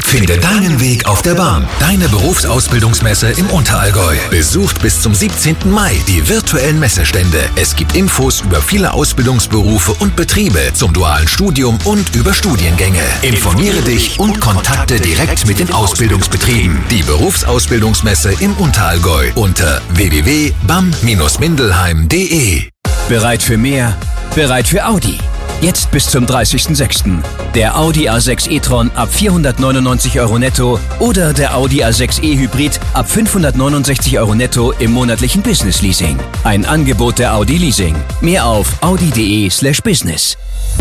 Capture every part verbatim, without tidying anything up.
Finde deinen Weg auf der Bahn. Deine Berufsausbildungsmesse im Unterallgäu. Besucht bis zum siebzehnten Mai die virtuellen Messestände. Es gibt Infos über viele Ausbildungsberufe und Betriebe zum dualen Studium und über Studiengänge. Informiere dich und kontakte direkt mit den Ausbildungsbetrieben. Die Berufsausbildungsmesse im Unterallgäu unter w w w punkt b a m Bindestrich mindelheim punkt d e. Bereit für mehr? Bereit für Audi. Jetzt bis zum dreißigsten sechsten Der Audi A sechs e-tron ab vierhundertneunundneunzig Euro netto oder der Audi A sechs e Hybrid ab fünfhundertneunundsechzig Euro netto im monatlichen Business Leasing. Ein Angebot der Audi Leasing. Mehr auf audi punkt d e slash business.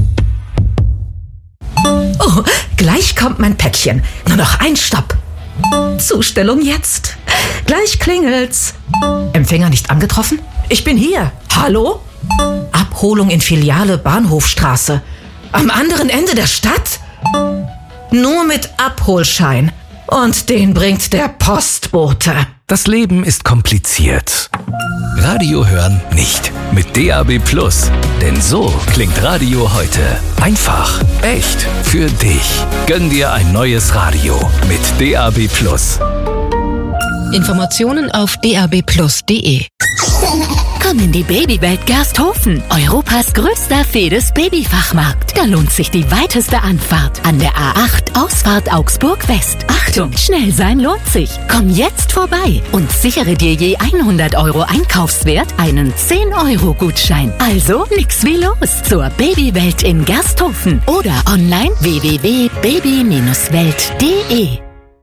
Oh, gleich kommt mein Päckchen. Nur noch ein Stopp. Zustellung jetzt. Gleich klingelt's. Empfänger nicht angetroffen? Ich bin hier. Hallo? Abholung in Filiale Bahnhofstraße. Am anderen Ende der Stadt? Nur mit Abholschein. Und den bringt der Postbote. Das Leben ist kompliziert. Radio hören nicht. Mit D A B Plus. Denn so klingt Radio heute. Einfach. Echt. Für dich. Gönn dir ein neues Radio mit D A B Plus. Informationen auf d a b plus punkt d e. Komm in die Babywelt Gersthofen, Europas größter Fedes Babyfachmarkt. Da lohnt sich die weiteste Anfahrt an der A acht Ausfahrt Augsburg West. Achtung, schnell sein lohnt sich. Komm jetzt vorbei und sichere dir je hundert Euro Einkaufswert einen zehn Euro Gutschein. Also nix wie los zur Babywelt in Gersthofen oder online w w w punkt baby Bindestrich welt punkt d e.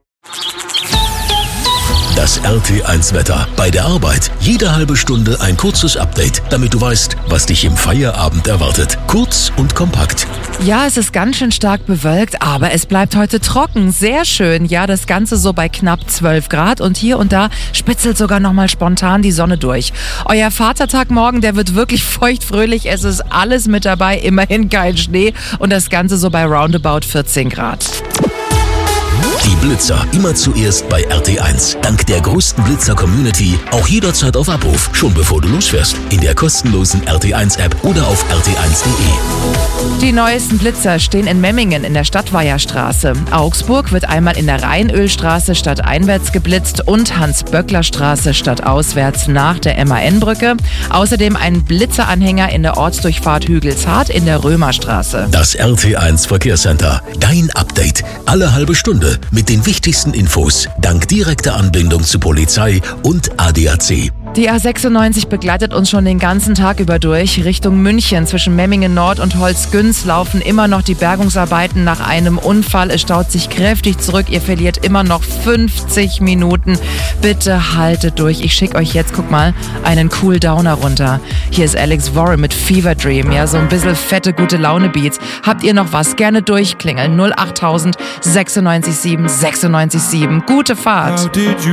Das R T eins Wetter. Bei der Arbeit jede halbe Stunde ein kurzes Update, damit du weißt, was dich im Feierabend erwartet. Kurz und kompakt. Ja, es ist ganz schön stark bewölkt, aber es bleibt heute trocken. Sehr schön. Ja, das Ganze so bei knapp zwölf Grad und hier und da spitzelt sogar nochmal spontan die Sonne durch. Euer Vatertag morgen, der wird wirklich feuchtfröhlich. Es ist alles mit dabei, immerhin kein Schnee und das Ganze so bei roundabout vierzehn Grad. Die Blitzer immer zuerst bei R T eins. Dank der größten Blitzer-Community auch jederzeit auf Abruf, schon bevor du losfährst. In der kostenlosen R T eins App oder auf r t eins punkt d e. Die neuesten Blitzer stehen in Memmingen in der Stadtweiherstraße. Augsburg wird einmal in der Rheinölstraße stadteinwärts geblitzt und Hans-Böckler-Straße stadtauswärts nach der M A N-Brücke. Außerdem ein Blitzeranhänger in der Ortsdurchfahrt Hügelshardt in der Römerstraße. Das R T eins Verkehrscenter. Dein Update. Alle halbe Stunde mit den wichtigsten Infos. Dank direkter Anbindung zu Polizei und A D A C. Die A sechsundneunzig begleitet uns schon den ganzen Tag über durch. Richtung München zwischen Memmingen Nord und Holzgünz laufen immer noch die Bergungsarbeiten nach einem Unfall. Es staut sich kräftig zurück. Ihr verliert immer noch fünfzig Minuten. Bitte haltet durch. Ich schicke euch jetzt, guck mal, einen Cool Downer runter. Hier ist Alex Warren mit Fever Dream. Ja, so ein bisschen fette, gute Laune-Beats. Habt ihr noch was? Gerne durchklingeln. null acht tausend sechsundneunzig sieben sechsundneunzig sieben. Gute Fahrt.